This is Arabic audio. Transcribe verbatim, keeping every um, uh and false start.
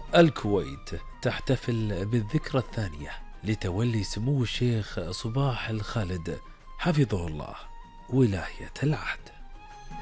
الكويت تحتفل بالذكرى الثانية لتولي سمو الشيخ صباح الخالد حفظه الله ولاية العهد.